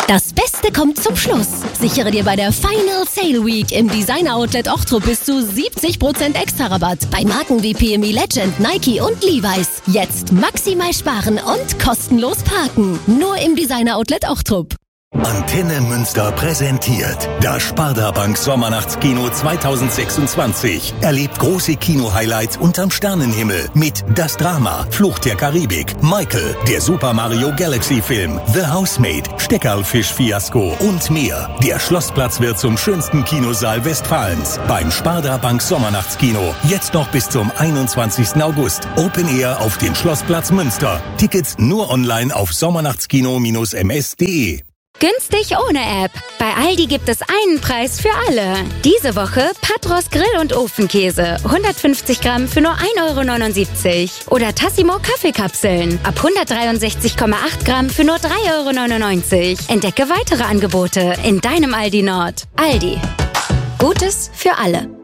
Das Beste kommt zum Schluss. Sichere dir bei der Final Sale Week im Designer Outlet Ochtrup bis zu 70% extra Rabatt bei Marken wie PME Legend, Nike und Levi's. Jetzt maximal sparen und kostenlos parken. Nur im Designer Outlet Ochtrup. Antenne Münster präsentiert das Sparda Bank Sommernachtskino 2026. Erlebt große Kino-Highlights unterm Sternenhimmel mit Das Drama, Flucht der Karibik, Michael, der Super Mario Galaxy Film, The Housemaid, Steckerlfisch-Fiasko und mehr. Der Schlossplatz wird zum schönsten Kinosaal Westfalens beim Sparda Bank Sommernachtskino. Jetzt noch bis zum 21. August. Open Air auf dem Schlossplatz Münster. Tickets nur online auf sommernachtskino-ms.de. Günstig ohne App. Bei Aldi gibt es einen Preis für alle. Diese Woche Patros Grill- und Ofenkäse. 150 Gramm für nur 1,79 €. Oder Tassimo Kaffeekapseln. Ab 163,8 Gramm für nur 3,99 €. Entdecke weitere Angebote in deinem Aldi Nord. Aldi. Gutes für alle.